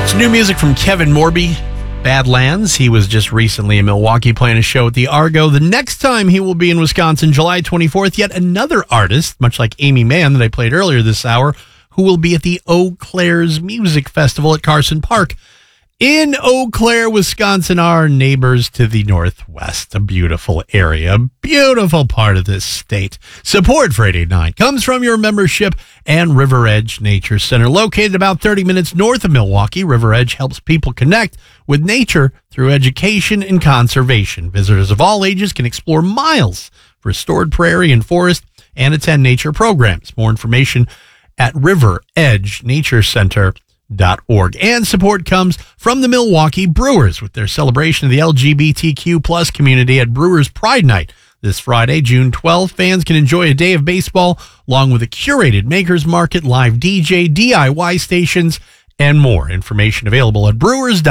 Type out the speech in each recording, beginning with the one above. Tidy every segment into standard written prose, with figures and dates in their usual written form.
Some new music from Kevin Morby, Badlands. He was just recently in Milwaukee playing a show at the Argo. The next time he will be in Wisconsin, July 24th, yet another artist, much like Amy Mann that I played earlier this hour, who will be at the Eau Claire's Music Festival at Carson Park. In Eau Claire, Wisconsin, our neighbors to the northwest. A beautiful area, a beautiful part of this state. Support for 889 comes from your membership and River Edge Nature Center. Located about 30 minutes north of Milwaukee, River Edge helps people connect with nature through education and conservation. Visitors of all ages can explore miles of restored prairie and forest and attend nature programs. More information at riveredgenaturecenter.org. And support comes from the Milwaukee Brewers with their celebration of the LGBTQ plus community at Brewers Pride Night. This Friday, June 12th, fans can enjoy a day of baseball along with a curated makers market, live DJ, DIY stations, and more. Information available at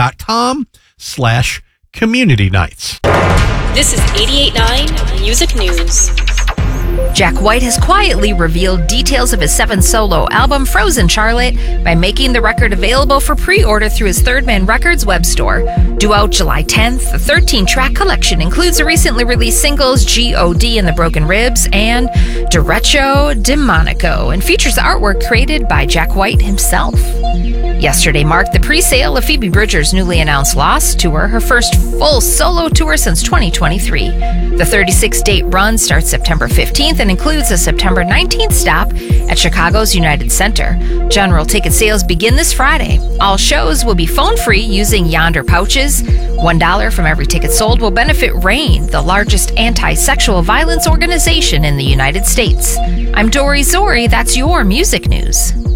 brewers.com/community nights. This is 88.9 Music News. Jack White has quietly revealed details of his seventh solo album, Frozen Charlotte, by making the record available for pre-order through his Third Man Records web store. Due out July 10th, the 13-track collection includes the recently released singles G.O.D. and the Broken Ribs and Derecho Demonico, and features artwork created by Jack White himself. Yesterday marked the pre-sale of Phoebe Bridgers' newly announced Lost tour, her first full solo tour since 2023. The 36-date run starts September 15th and includes a September 19th stop at Chicago's United Center. General ticket sales begin this Friday. All shows will be phone-free using Yonder pouches. $1 from every ticket sold will benefit RAINN, the largest anti-sexual violence organization in the United States. I'm Dory Zori. That's your music news.